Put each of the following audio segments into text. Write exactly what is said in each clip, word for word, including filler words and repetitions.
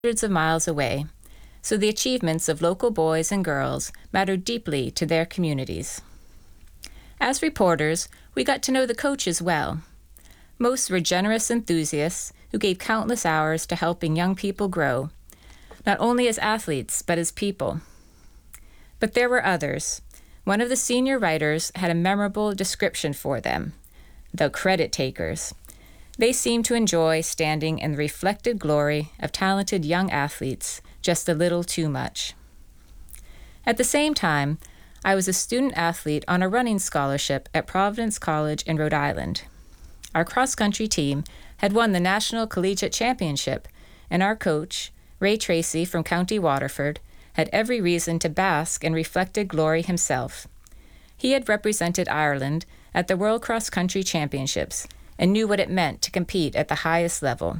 hundreds of miles away, so the achievements of local boys and girls mattered deeply to their communities. As reporters, we got to know the coaches well. Most were generous enthusiasts who gave countless hours to helping young people grow, not only as athletes, but as people. But there were others. One of the senior writers had a memorable description for them: the credit takers. They seemed to enjoy standing in the reflected glory of talented young athletes just a little too much. At the same time, I was a student athlete on a running scholarship at Providence College in Rhode Island. Our cross-country team had won the National Collegiate Championship, and our coach, Ray Tracy from County Waterford, had every reason to bask in reflected glory himself. He had represented Ireland at the World Cross Country Championships and knew what it meant to compete at the highest level.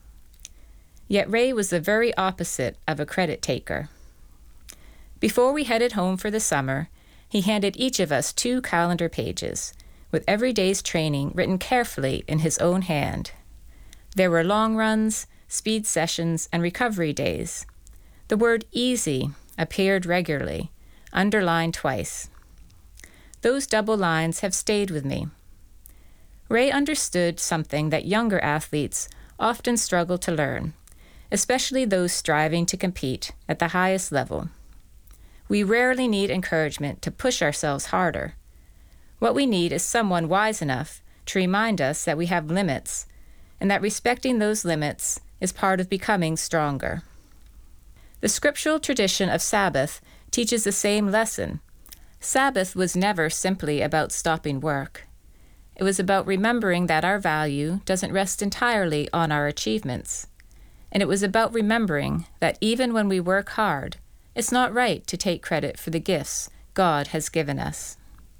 Yet Ray was the very opposite of a credit taker. Before we headed home for the summer, he handed each of us two calendar pages, with every day's training written carefully in his own hand. There were long runs, speed sessions, and recovery days. The word easy appeared regularly, underlined twice. Those double lines have stayed with me. Ray understood something that younger athletes often struggle to learn, especially those striving to compete at the highest level. We rarely need encouragement to push ourselves harder. What we need is someone wise enough to remind us that we have limits, and that respecting those limits is part of becoming stronger. The scriptural tradition of Sabbath teaches the same lesson. Sabbath was never simply about stopping work. It was about remembering that our value doesn't rest entirely on our achievements. And it was about remembering that even when we work hard, it's not right to take credit for the gifts God has given us.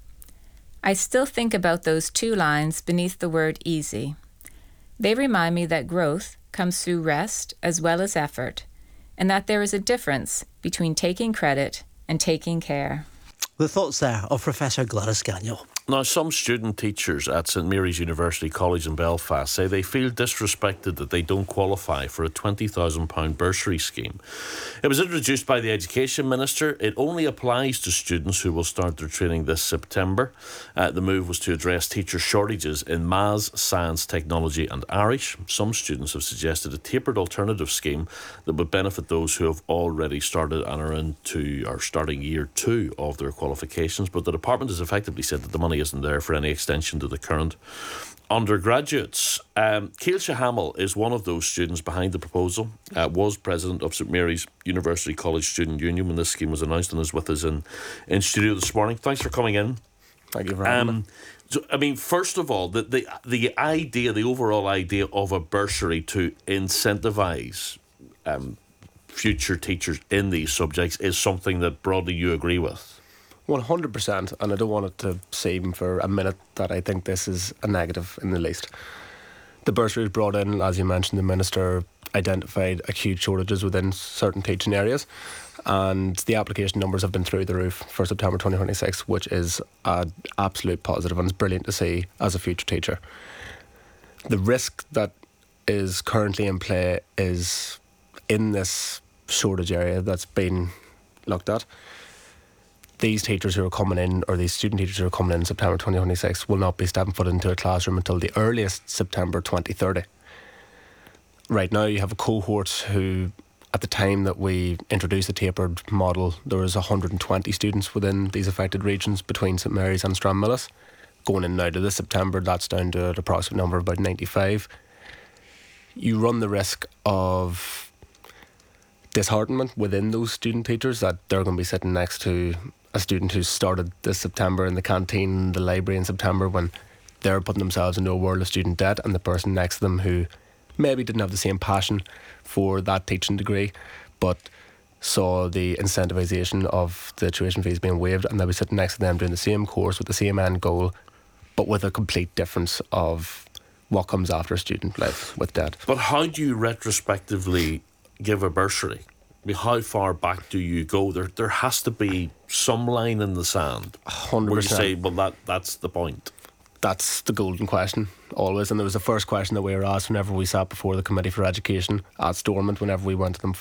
I still think about those two lines beneath the word easy. They remind me that growth comes through rest as well as effort, and that there is a difference between taking credit and taking care. The thoughts there of Professor Gladys Gagnon. Now, some student teachers at St Mary's University College in Belfast say they feel disrespected that they don't qualify for a twenty thousand pounds bursary scheme. It was introduced by the Education Minister. It only applies to students who will start their training this September. Uh, the move was to address teacher shortages in maths, science, technology and Irish. Some students have suggested a tapered alternative scheme that would benefit those who have already started and are into or starting year two of their qualifications, but the department has effectively said that the money isn't there for any extension to the current undergraduates. Um, Keilsha Hamill is one of those students behind the proposal, uh, was president of St Mary's University College Student Union when this scheme was announced, and is with us in, in studio this morning. Thanks for coming in. Thank you for having um, me. So, I mean, first of all, the, the, the idea, the overall idea of a bursary to incentivise um, future teachers in these subjects is something that broadly you agree with. one hundred percent, and I don't want it to seem for a minute that I think this is a negative in the least. The bursary was brought in, as you mentioned, the Minister identified acute shortages within certain teaching areas, and the application numbers have been through the roof for September twenty twenty-six, which is an absolute positive, and it's brilliant to see as a future teacher. The risk that is currently in play is in this shortage area that's been looked at. These teachers who are coming in, or these student teachers who are coming in September twenty twenty-six, will not be stepping foot into a classroom until the earliest September twenty thirty. Right now you have a cohort who, at the time that we introduced the tapered model, there was one hundred twenty students within these affected regions between St Mary's and Stranmillis. Going in now to this September, that's down to an approximate number of about ninety-five. You run the risk of disheartenment within those student teachers that they're going to be sitting next to a student who started this September in the canteen, the library in September, when they're putting themselves into a world of student debt, and the person next to them who maybe didn't have the same passion for that teaching degree, but saw the incentivisation of the tuition fees being waived, and they'll be sitting next to them doing the same course with the same end goal, but with a complete difference of what comes after student life with debt. But how do you retrospectively give a bursary? I mean, how far back do you go? There there has to be some line in the sand one hundred percent. where you say, well, that that's the point. that's the golden question, always. And it was the first question that we were asked whenever we sat before the Committee for Education at Stormont, whenever we went to them